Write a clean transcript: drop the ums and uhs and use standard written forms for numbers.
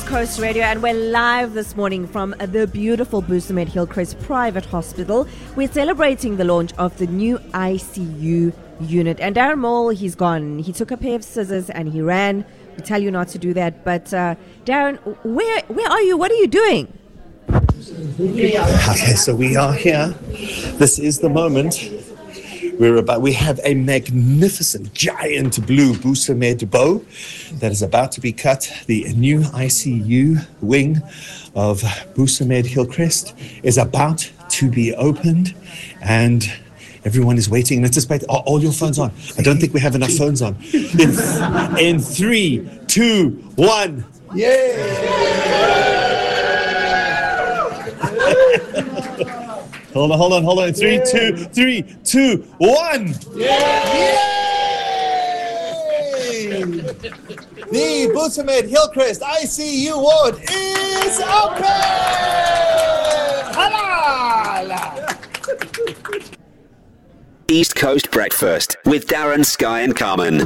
Coast Radio, and we're live this morning from the beautiful Busamed Hillcrest Private Hospital. We're celebrating the launch of the new ICU unit. And Darren Moll, he's gone. He took a pair of scissors and he ran. We tell you not to do that. But Darren, where are you? What are you doing? Okay, so we are here. This is the moment. We have a magnificent, giant blue Busamed bow that is about to be cut. The new ICU wing of Busamed Hillcrest is about to be opened, and everyone is waiting in anticipation. Are all your phones on? I don't think we have enough phones on. In 3, 2, 1. Yay! Hold on. 3, 2, 1. Yay! The Busamed Hillcrest ICU ward is open! East Coast Breakfast with Darren, Sky and Carmen.